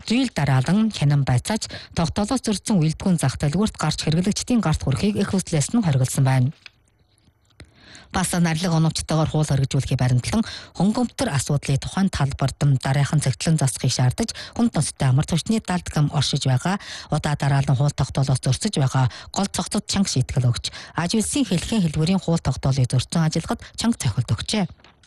жил дараалан хянан байцааж тогтоолоос зөрчсөн үйлдвэрийн зах дэлгүүрт гарч хэрэглэгчдийн гарт хүрэхийг их хүслээс нь хориглосон байна. Бас нарилга оновчтойгоор хуул хэрэгжүүлэхийг баримтлан хөнгөмтөр асуудлын тухайн талбарт дараахан цэгцлэн засахыг шаардаж хүнд ностой амар түвшний далдгам оршиж байгаа удаа дараалан хуул тогтоолоос зөрчиж байгаа гол цогцод чанга шийтгэл өгч аж үйлсийн хэлхийн хэлбэрийн хуул тогтоолыг зөрчсөн ажиллагад чанга цохилт өгчээ.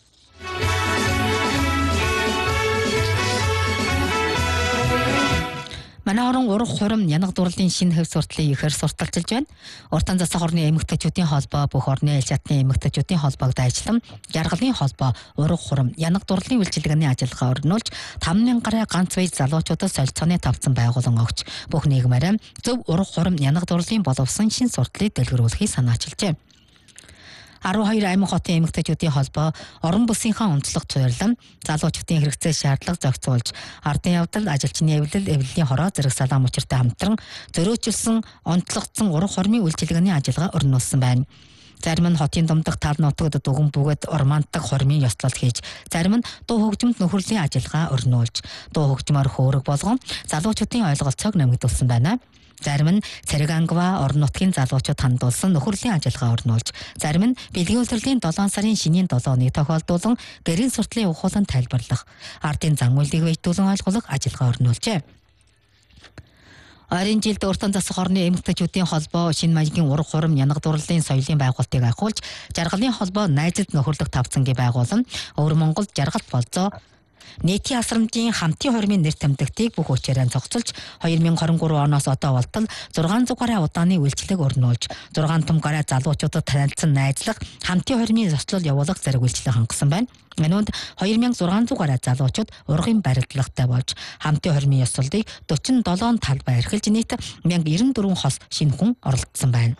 Манай орон урах хурим янга дурлалын шинэ хэв сурталыг ихээр сурталчилж байна. Уртан засаг орны эмэгтэйчүүдийн холбоо, бүх орны ил чадны эмэгтэйчүүдийн холбоог дайчлан, жаргалын холбоо, урах хурим янга дурлалын үйлчилгээний ажиллагаа өрнүүлж 5,000 гаруй ганц бие залуучуудад солилцооны тавцан байгуулан өгч, бүх нийгмээрээ зөв урах хурим янга дурлалын боловсон шинэ сурталыг дэлгэрүүлэхийг санаачилжээ. 12 аймаг хотын эмэгтэйчүүдийн холбоо орон бүсийнхаа онцлог цуурлан залуучуудын хэрэгцээ шаардлага зохицуулж ардын явдал ажилчны эвлэлийн хороо зэрэг салаам учиртай хамтран зөрөөчилсөн онцлогдсон урах хормын үйлчилгээний ажиллагаа өрнүүлсэн байна. Зарим нь хотын думдах тал нутагт дүгэн бүгэд ормантдаг хормын ёслол хийж, зарим нь дуу хөгжимд нөхөрлийн ажиллагаа өрнүүлж, дуу хөгжмөр хөөрөг болгон залуучуудын ойлголцоог нэмэгдүүлсэн байна. Зарим нь цэрэг ангава орон нутгийн залуучууд хандуулсан нөхөрлийн ажиллагаа өрнүүлж, зарим нь бэлгийн улирлын 7 сарын шинийн 7-ны тохиолдуулан гэрийн суртлын ухуулан тайлбарлах, ардын зан үйлийг бэждүүлэн ойлгох ажиллагаа өрнүүлжээ. Ойрын жилд уртан засаг орны эмэгтэйчүүдийн холбоо шинэ маягийн урах хурим янга дурлалын соёлын байгуулалтыг ахиулж, жаргалын холбоо найзад нөхөрлөх тавцангийн байгуулан Өвөр Монголд жаргалт болзоо нийтийн асрамжийн хамтын хормын нэр томьдогтыг бүх хүчээрээ зохицуулж 2023 оноос одоо болтол 600 гаруй удааны үйлчлэг өрнүүлж 6 том гаруй залуучуудад танилцсан найзлах хамтын хормын ёслол явуулах зэрэг үйлчлэг хангасан байна. Энэнд 2600 гаруй залуучууд ургын барилдлагатай болж хамтын хормын ёслолыг 47 талбай эрхэлж нийт 1094 хос шинэ хүн оролцсон байна.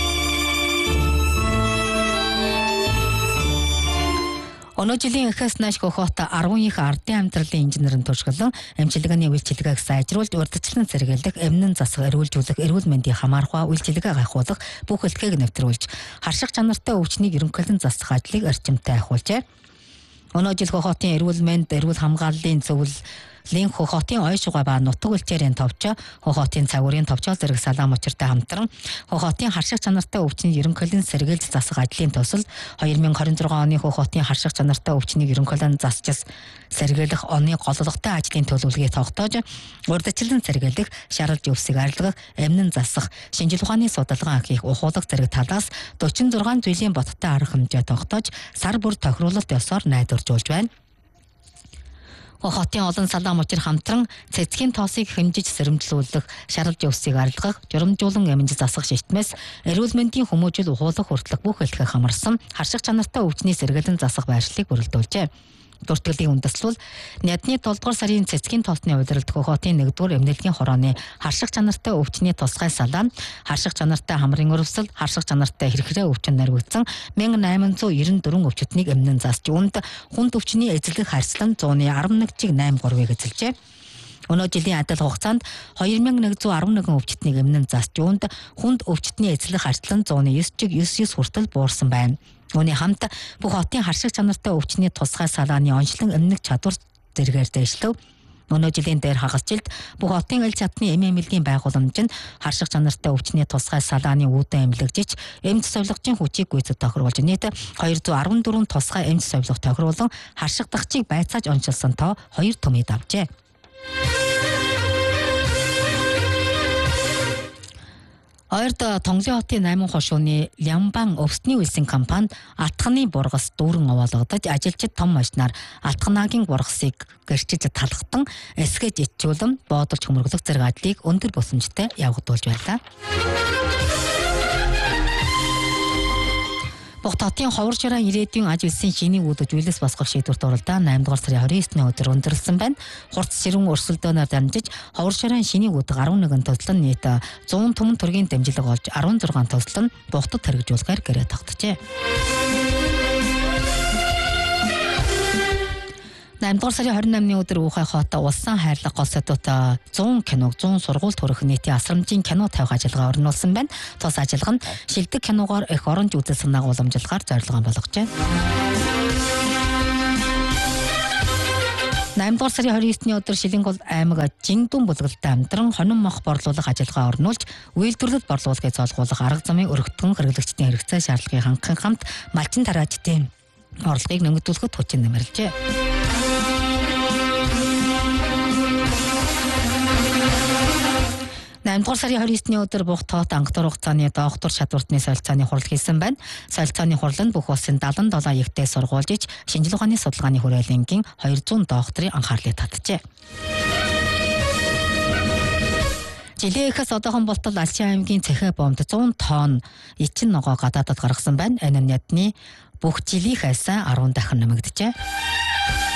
Өнөө жилийн эхээс нааш хот 10 их ардын амьдралын инженерийн туршлаган эмчилгээний үйлчилгээг сайжруулж урьдчилан сэргийлэх, эмнэн засах, эрүүлжүүлэх, эрүүл мэндийн хамаархаа үйлчилгээг ахиулах, бүх хэлтгийг нэвтрүүлж, харших чанартай өвчнийг ерөнхийлөн засах ажлыг орчимтой ахиулжээ. Өнөө жил хотын эрүүл мэнд, эрүүл хамгааллын зөвлөлийн хотын ой шугай ба нутаг үйлчээрийн товчоо, хотын цагуурийн товчоо зэрэг салаам учиртай хамтран хотын харших чанартай өвчнийг ерөнхийлөн сэргийлж засах ажлын тусал 2026 оны хотын харших чанартай өвчнийг ерөнхийлөн засч сэргийлэх оны голлогтой ажлын төлөвлөгөөг тогтоож, урьдчилан сэргийлэх, шаралж өвсийг арилгах, эмнэн засах, шинжил ухааны судалгаа хийх, ухуулах зэрэг талаас 46 зүйлийн боттой арга хэмжээ тогтоож, сар бүр тохируулалт ёсоор найдваржуулж байна. Хотын олон салаам учир хамтран цэцгийн тоосыг хэмжиж сэрэмжлүүлэх, шаралж өвсийг арилгах, журамжуулан эмнэж засах шийтмээс эрүүл мэндийн хүмүүжил ухуулах хүртэлх бүх хэлхээ хамарсан харших чанартай өвчний сэргээлэн засах байршлыг бүрэлдүүлжээ. Дуртгалын үндэслэл Нядны 7 дугаар сарын цэцгийн тоосны удирдалт хотын 1-р эмнэлгийн хорооны харших чанартай өвчний тусгай салаам, харших чанартай хамрын өрөвсөл, харших чанартай хэрхрээ өвчин наригдсан 1894 өвчтнийг эмнэн засч үүнд хүнд өвчний эзлэх харьцлан 111.83-ыг эзэлжээ. Өнөө жилийн адил хугацаанд 2111 өвчтнийг эмнэн засч үүнд хүнд өвчтний эзлэх харьцлан 109.99 хүртэл буурсан байна. Үүний хамт бүх хотын харших чанартай өвчний тусгай салааны онцлон эмнэх чадвар зэргээр дэвшлэв. Өнөө жилийн дээр хагасжилт бүх хотын ил чадны эмээлгийн байгууламж нь харших чанартай өвчний тусгай салааны үүдэн эмнэлэгжиж, эмч совилгочийн хүчийг гүйцэд тохируулж нийт 214 тусгай эмч совилго тохируулан харших дагчийг байцааж онцлсон тоо 2 төмөд авчээ. Ойрд Тонглын хотын 8 хошууны Лямбан өвсний үйлсийн компани атганы бургас дүүрэн овоологдож ажилчид том машинаар атганагийн бургасыг гэрчиж талхтан эсгэж ичүүлэн боодолж хөмөргөлөх зэрэг ажлыг өндөр босомжтой явагдуулж байлаа. Бохтатын ховор ширaan ирээдүйн аж үйлсийн шинийг үүдэж үйлс босгох шийдвэрт оролдоо 8 дугаар сарын 29-ны өдөр өндөрлсөн байна. Хурц ширүүн өрсөлдөөнөөр дамжиж ховор ширaan шинийг үүдэх 11 төсөл нь нийт 100 түмэн төгрөгийн дэмжлэг олж 16 төсөл нь бухтад хэрэгжүүлэхээр гэрээ тогтжээ. 8 дугаар сарын 28-ны өдөр Ухай хот улсын хайрлах гол сэдвүүт 100 киног 100 сургууль төрөх нийтийн асрамжийн кино тавих ажиллагаа өрнүүлсэн байна. Тус ажиллагаа нь шилдэг киногоор их оронж үзэл санааг уламжлахаар зорилгоо болгожээ. 8 дугаар сарын 29-ний өдөр Шилэнгол аймаг Жиндүн бүлгэлтэй амтран хонин мох борлуулах ажиллагаа орнуулж үйлдвэрлэлд борлуулгыг золгуулах арга замын өргөтгөн хэрэглэгчдийн хэрэгцээ шаардлагыг хангахын хамт малчин тараачдын орлогыг нэмэгдүүлэхэд хүчин нэмэрлэжээ. 8 дугаар сарын 29-ний өдөр Бух тоот ангатар хугацааны доктор шалгууртны солилцооны хурал хийсэн байна. Солилцооны хурал нь бүх улсын 77 ихтэй сургуулжиж шинжилгээ ухааны судалгааны хүрээлэнгийн 200 докторын анхаарлыг татжээ. Жилийн эхээс одоохон болтол Алчин аймгийн Цэхэ бомд 100 тонн эчин ногоо гадаадад гаргасан байна. Энэ нь ядны бүх жилийнхээс 10 дахин нэмэгдэжээ.